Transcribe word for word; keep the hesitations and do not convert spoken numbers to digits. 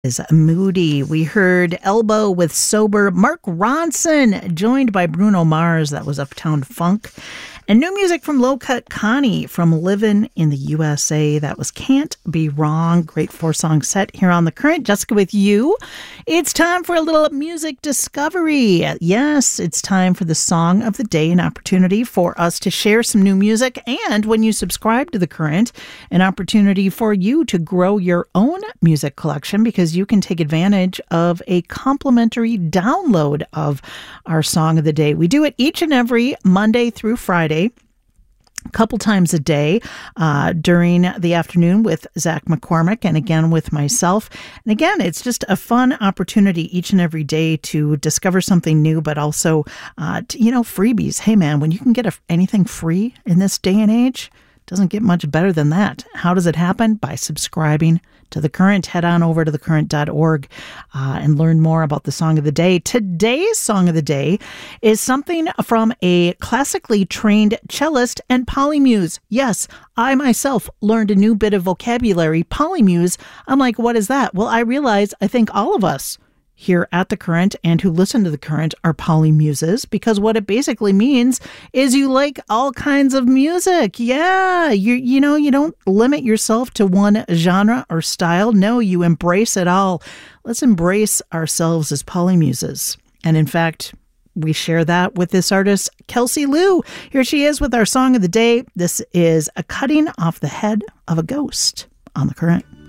Is Moody. We heard Elbow with Sober. Mark Ronson, joined by Bruno Mars. That was Uptown Funk. And new music from Low Cut Connie from Livin' in the U S A. That was Can't Be Wrong. Great four-song set here on The Current. Jessica with you. It's time for a little music discovery. Yes, it's time for the Song of the Day, an opportunity for us to share some new music. And when you subscribe to The Current, an opportunity for you to grow your own music collection, because you can take advantage of a complimentary download of our Song of the Day. We do it each and every Monday through Friday, a couple times a day uh, during the afternoon with Zach McCormick and again with myself. And again, it's just a fun opportunity each and every day to discover something new, but also, uh, to, you know, freebies. Hey, man, when you can get a, anything free in this day and age, doesn't get much better than that. How does it happen? By subscribing to The Current. Head on over to the current dot org uh, and learn more about the Song of the Day. Today's Song of the Day is something from a classically trained cellist and polymuse. Yes, I myself learned a new bit of vocabulary, polymuse. I'm like, what is that? Well, I realize I think all of us here at The Current and who listen to The Current are polymuses, because what it basically means is you like all kinds of music. Yeah, you you know, you don't limit yourself to one genre or style. No, you embrace it all. Let's embrace ourselves as polymuses. And in fact, we share that with this artist, Kelsey Lu. Here she is with our Song of the Day. This is A Cutting Off the Head of a Ghost on The Current.